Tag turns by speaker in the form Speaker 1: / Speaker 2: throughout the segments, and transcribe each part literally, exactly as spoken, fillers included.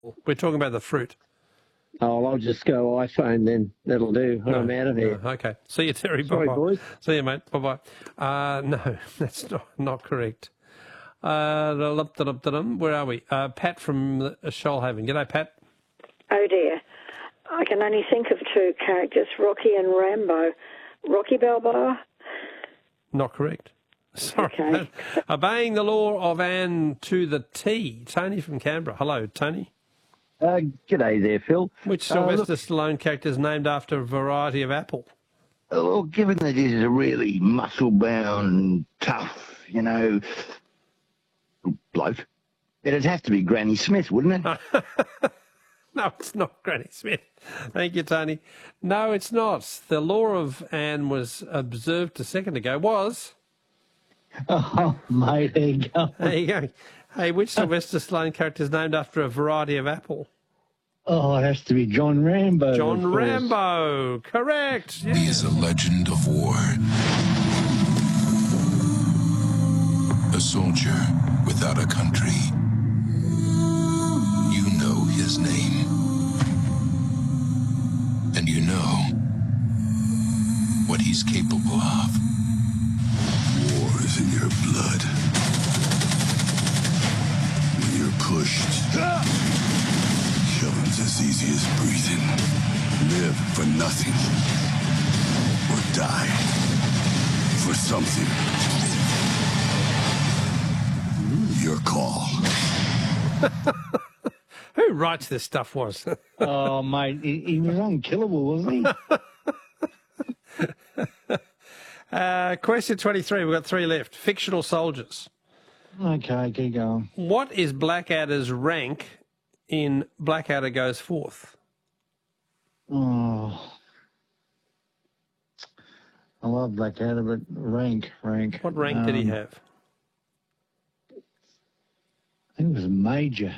Speaker 1: We're talking about the fruit.
Speaker 2: Oh, I'll just go iPhone then. That'll do.
Speaker 1: No,
Speaker 2: I'm out of here.
Speaker 1: no, okay. See you, Terry.
Speaker 2: Sorry,
Speaker 1: Bye-bye.
Speaker 2: boys.
Speaker 1: See you, mate. Bye-bye. Uh, no, that's not, not correct. Uh, where are we? Uh, Pat from Shoalhaven. G'day, Pat.
Speaker 3: Oh, dear. I can only think of two characters, Rocky and Rambo. Rocky Balboa?
Speaker 1: Not correct. Sorry.
Speaker 3: Okay.
Speaker 1: Obeying the law of Anne to the T. Tony from Canberra. Hello, Tony.
Speaker 2: Uh, g'day there, Phil.
Speaker 1: Which
Speaker 2: Uh,
Speaker 1: Sylvester
Speaker 2: look,
Speaker 1: Stallone character is named after a variety of apple?
Speaker 4: Well, given that he's a really muscle-bound, tough, you know, bloke, it'd have to be Granny Smith, wouldn't it?
Speaker 1: No, it's not Granny Smith. Thank you, Tony. No, it's not. The law of Anne was observed a second ago. Was.
Speaker 2: Oh, mate, there you go.
Speaker 1: There you go. Hey, which Sylvester Stallone character is named after a variety of apple?
Speaker 2: Oh, it has to be John Rambo.
Speaker 1: John
Speaker 2: of course.
Speaker 1: Rambo. Correct.
Speaker 5: He is a legend of war. A soldier without a country. You know his name. And you know what he's capable of. War is in your blood. When you're pushed, killing's as easy as breathing. Live for nothing. Or die for something. Your call.
Speaker 1: Who writes this stuff was?
Speaker 2: Oh, mate, he, he was unkillable, wasn't he?
Speaker 1: uh, question twenty-three. We've got three left. Fictional soldiers.
Speaker 2: Okay, keep going.
Speaker 1: What is Blackadder's rank in Blackadder Goes Forth?
Speaker 2: Oh, I love Blackadder, but rank, rank.
Speaker 1: What rank did he
Speaker 2: Um,
Speaker 1: have?
Speaker 2: I think it was Major.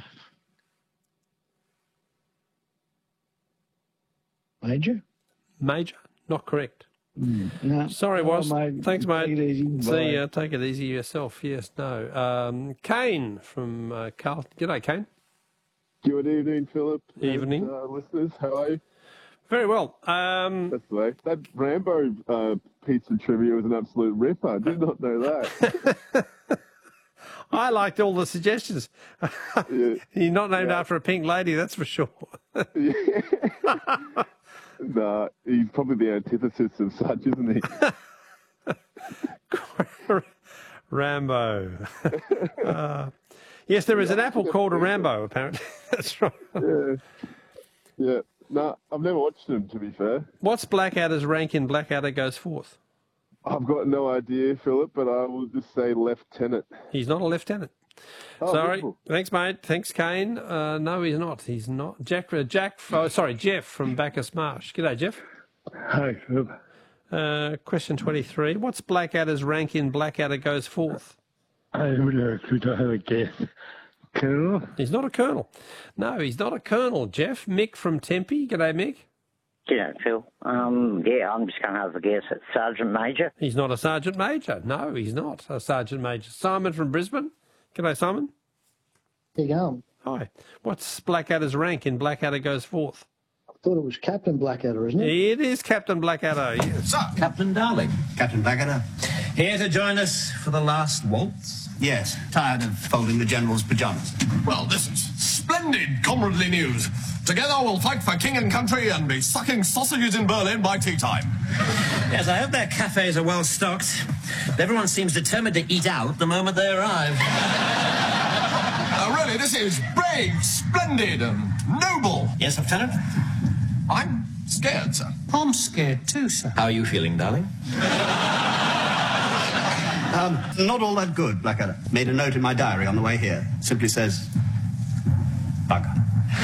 Speaker 2: Major?
Speaker 1: Major? Not correct.
Speaker 2: No.
Speaker 1: Sorry,
Speaker 2: Oh,
Speaker 1: was.
Speaker 2: mate,
Speaker 1: Thanks, mate.
Speaker 2: take it easy.
Speaker 1: See
Speaker 2: Bye.
Speaker 1: ya. Take it easy yourself. Yes, no. Um, Kane from uh, Carlton. G'day, Kane.
Speaker 6: Good evening, Philip.
Speaker 1: Evening.
Speaker 6: And, uh, listeners, how are you?
Speaker 1: Very well. Um,
Speaker 6: That's the way. That Rambo uh, pizza trivia was an absolute ripper. I did not know that.
Speaker 1: I liked all the suggestions.
Speaker 6: Yeah.
Speaker 1: You're not named
Speaker 6: Yeah.
Speaker 1: after a pink lady, that's for sure.
Speaker 6: Nah, he's probably the antithesis of such, isn't he?
Speaker 1: Rambo. uh, yes, there is an apple called a Rambo, apparently. That's right.
Speaker 6: Yeah. Yeah. Nah, I've never watched him, to be fair.
Speaker 1: What's Blackadder's rank in Blackadder Goes Forth?
Speaker 6: I've got no idea, Philip, but I will just say lieutenant.
Speaker 1: He's not a lieutenant.
Speaker 6: Oh,
Speaker 1: Sorry.
Speaker 6: beautiful.
Speaker 1: Thanks, mate. Thanks, Kane. Uh, no, he's not. He's not. Jack, uh, Jack, oh, sorry, Jeff from Bacchus Marsh. G'day, Jeff.
Speaker 2: Hi, Phil.
Speaker 1: Uh, question twenty-three. What's Blackadder's rank in Blackadder Goes Forth?
Speaker 2: I would could I have a guess? Colonel?
Speaker 1: He's not a colonel. No, he's not a colonel, Jeff. Mick from Tempe. G'day, Mick.
Speaker 7: G'day, Phil. Um, yeah, I'm just going to have a guess at Sergeant Major.
Speaker 1: He's not a sergeant major. No, he's not a sergeant major. Simon from Brisbane. G'day, Simon.
Speaker 8: There you go.
Speaker 1: Hi. What's Blackadder's rank in Blackadder Goes Forth?
Speaker 8: I thought it was Captain Blackadder, isn't it?
Speaker 1: It is Captain Blackadder. Yes.
Speaker 9: So, Captain Darling.
Speaker 10: Captain Blackadder?
Speaker 9: Here to join us for the last waltz?
Speaker 10: Yes, tired of folding the General's pyjamas.
Speaker 9: Well, this is splendid comradely news. Together we'll fight for king and country and be sucking sausages in Berlin by tea time.
Speaker 11: Yes, I hope their cafes are well stocked. Everyone seems determined to eat out the moment they arrive.
Speaker 9: Uh, really, this is brave, splendid, and noble.
Speaker 11: Yes, Lieutenant?
Speaker 9: I'm scared, sir.
Speaker 11: I'm scared too, sir. How are you feeling, darling?
Speaker 10: Um, not all that good, Blackadder. Made a note in my diary on the way here. Simply says, bugger.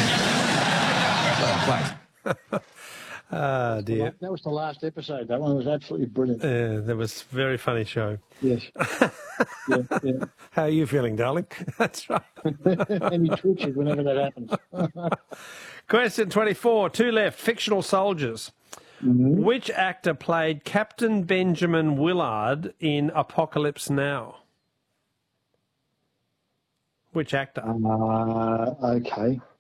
Speaker 11: Well, quite.
Speaker 1: Ah, dear.
Speaker 8: That was the last episode. That one was absolutely brilliant.
Speaker 1: Uh, that was a very funny show.
Speaker 8: Yes. yeah, yeah.
Speaker 1: How are you feeling, darling? That's right.
Speaker 8: And he twitches whenever that happens.
Speaker 1: Question twenty-four. Two left. Fictional soldiers. Mm-hmm. Which actor played Captain Benjamin Willard in Apocalypse Now? Which actor?
Speaker 8: Uh, okay.